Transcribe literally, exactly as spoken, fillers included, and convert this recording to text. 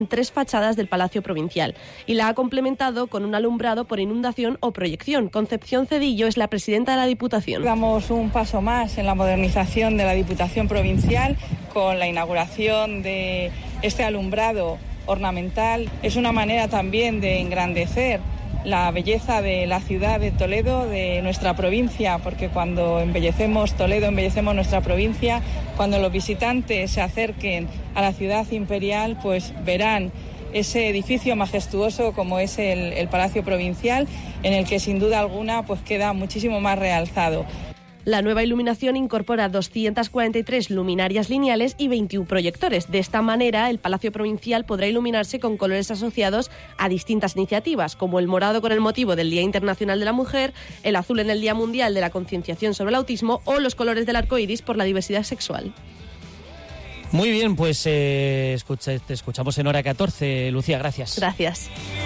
tres fachadas del Palacio Provincial y la ha complementado con un alumbrado por inundación o proyección. Concepción Cedillo es la presidenta de la Diputación. Damos un paso más en la modernización de la Diputación Provincial con la inauguración de este alumbrado ornamental. Es una manera también de engrandecer la belleza de la ciudad de Toledo, de nuestra provincia, porque cuando embellecemos Toledo, embellecemos nuestra provincia. Cuando los visitantes se acerquen a la ciudad imperial, pues verán ese edificio majestuoso como es el, el Palacio Provincial, en el que sin duda alguna pues queda muchísimo más realzado. La nueva iluminación incorpora doscientas cuarenta y tres luminarias lineales y veintiún proyectores. De esta manera, el Palacio Provincial podrá iluminarse con colores asociados a distintas iniciativas, como el morado con el motivo del Día Internacional de la Mujer, el azul en el Día Mundial de la Concienciación sobre el Autismo o los colores del arco iris por la diversidad sexual. Muy bien, pues eh, escucha, te escuchamos en hora catorce. Lucía, gracias. Gracias.